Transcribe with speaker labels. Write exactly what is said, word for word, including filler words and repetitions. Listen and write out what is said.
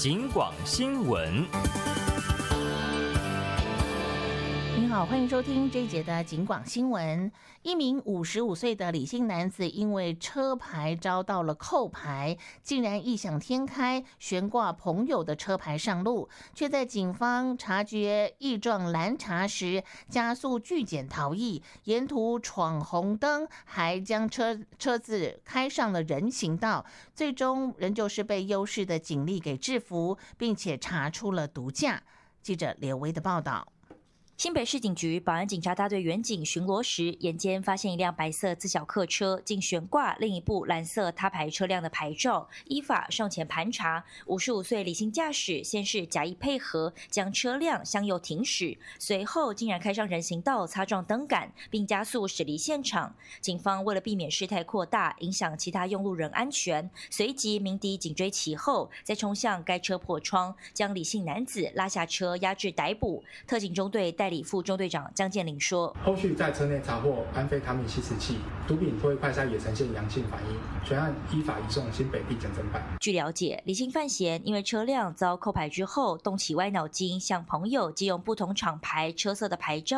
Speaker 1: 警广新闻。
Speaker 2: 您好，欢迎收听这一节的警广新闻。一名五十五岁的李姓男子因为车牌遭到了扣牌，竟然异想天开悬挂朋友的车牌上路，却在警方察觉异状拦查时加速拒检逃逸，沿途闯红灯，还将车车子开上了人行道，最终仍旧是被优势的警力给制服，并且查出了毒驾。记者刘威的报道。
Speaker 3: 新北市警局保安警察大队员警巡逻时，眼尖发现一辆白色自小客车竟悬挂另一部蓝色他牌车辆的牌照，依法上前盘查。五十五岁李姓驾驶先是假意配合，将车辆向右停驶，随后竟然开上人行道擦撞灯杆，并加速驶离现场。警方为了避免事态扩大，影响其他用路人安全，随即鸣笛紧追其后，再冲向该车破窗，将李姓男子拉下车押至逮捕。特警中队代理副中队长江建林说：“
Speaker 4: 后续在车内查获安非他命吸食器、毒品脱快筛也呈现阳性反应，全案依法移送新北地检侦办。”
Speaker 3: 据了解，李姓范闲因为车辆遭扣牌之后，动起歪脑筋，向朋友借用不同厂牌车色的牌照。